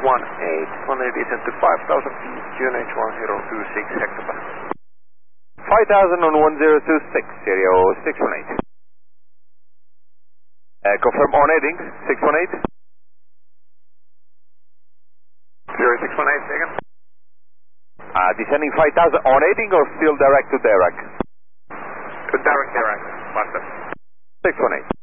descent to 5,000 feet, QNH 1026 hectopascal. 5,000 on 1026, stereo 618. Confirm on heading, 618. 0618, second. Descending 5,000 on heading or still direct to Dirac? Direct, faster. 618.